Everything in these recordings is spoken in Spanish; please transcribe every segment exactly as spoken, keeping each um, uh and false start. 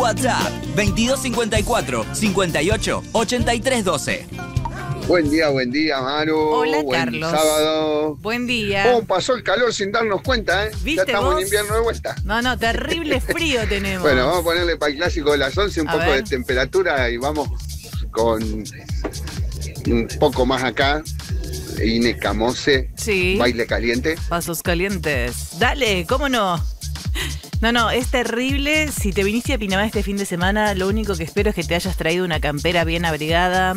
WhatsApp veintidós cincuenta y cuatro, cincuenta y ocho, ochenta y tres doce. Buen día, buen día, Maru. Hola, buen Carlos. sábado. Buen día. ¿Cómo pasó el calor sin darnos cuenta, eh? ¿Viste Ya estamos vos? en invierno de vuelta. No, no, terrible frío tenemos. Bueno, vamos a ponerle para el clásico de las once un A poco ver. de temperatura y vamos con un poco más acá. Ine Camose, Sí. Baile Caliente. Pasos calientes. Dale, ¿cómo no? No, no, es terrible. Si te viniste a Pinamar este fin de semana, lo único que espero es que te hayas traído una campera bien abrigada,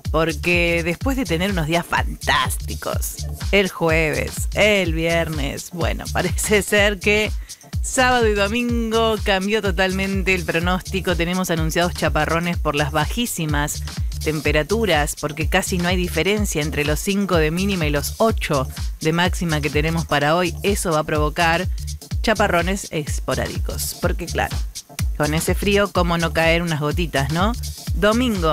porque después de tener unos días fantásticos, el jueves, el viernes, bueno, parece ser que sábado y domingo cambió totalmente el pronóstico. Tenemos anunciados chaparrones por las bajísimas temperaturas, porque casi no hay diferencia entre los cinco de mínima y los ocho de máxima que tenemos para hoy. Eso va a provocar chaparrones esporádicos, porque claro, con ese frío, cómo no caer unas gotitas, ¿no? Domingo.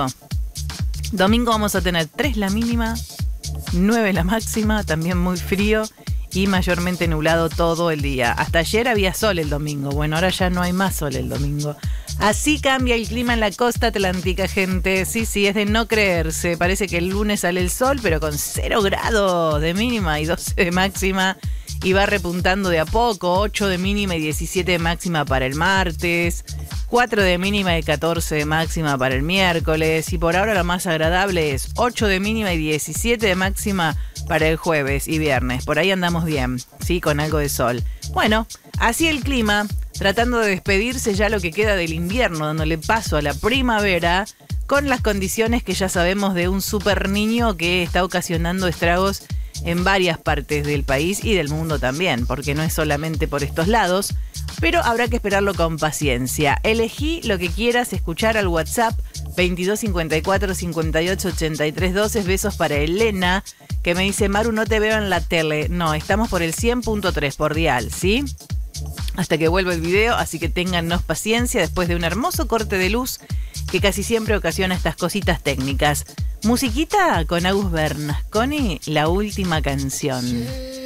Domingo vamos a tener tres la mínima, nueve la máxima, también muy frío y mayormente nublado todo el día. Hasta ayer había sol el domingo, bueno, ahora ya no hay más sol el domingo. Así cambia el clima en la costa atlántica, gente. Sí, sí, es de no creerse. Parece que el lunes sale el sol, pero con cero grados de mínima y doce de máxima. Y va repuntando de a poco. ocho de mínima y diecisiete de máxima para el martes. cuatro de mínima y catorce de máxima para el miércoles. Y por ahora lo más agradable es ocho de mínima y diecisiete de máxima para el jueves y viernes. Por ahí andamos bien, sí, con algo de sol. Bueno, así el clima, tratando de despedirse ya lo que queda del invierno, dándole paso a la primavera, con las condiciones que ya sabemos de un super niño que está ocasionando estragos en varias partes del país y del mundo también, porque no es solamente por estos lados, pero habrá que esperarlo con paciencia. Elegí lo que quieras escuchar al WhatsApp veintidós cincuenta y cuatro, cincuenta y ocho, ochenta y tres doce. Besos para Elena, que me dice: Maru, no te veo en la tele. No, estamos por el cien punto tres por dial, ¿sí? Hasta que vuelva el video, así que téngannos paciencia después de un hermoso corte de luz que casi siempre ocasiona estas cositas técnicas. Musiquita con Agus Bernasconi, La Última Canción.